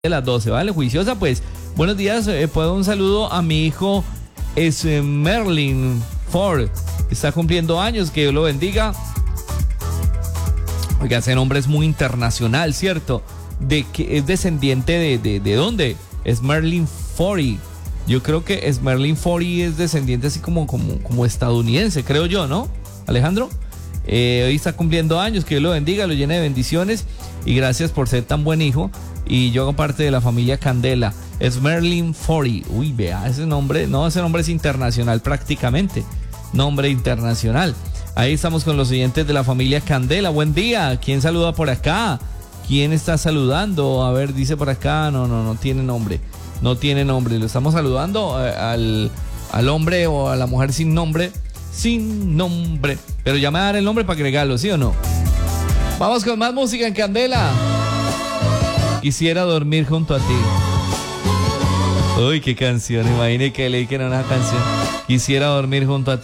de las 12, ¿vale? Juiciosa, pues. Buenos días, puedo un saludo a mi hijo, es Merlin Ford. Está cumpliendo años, que Dios lo bendiga. Oiga, ese nombre es muy internacional, ¿cierto? De que es descendiente de ¿dónde? Es Merlin Ford. Yo creo que es Merlin Ford es descendiente así como estadounidense, creo yo, ¿no? Alejandro. Hoy está cumpliendo años, que Dios lo bendiga, lo llene de bendiciones y gracias por ser tan buen hijo. Y yo hago parte de la familia Candela. Es Merlin Fori. Uy, vea ese nombre. No, ese nombre es internacional prácticamente. Nombre internacional. Ahí estamos con los oyentes de la familia Candela. Buen día. ¿Quién saluda por acá? ¿Quién está saludando? A ver, dice por acá. No tiene nombre. No tiene nombre. Lo estamos saludando al hombre o a la mujer sin nombre. Sin nombre. Pero ya me va a dar el nombre para agregarlo, ¿sí o no? Vamos con más música en Candela. Quisiera dormir junto a ti. Uy, qué canción. Imagine que leí que era una canción. Quisiera dormir junto a ti.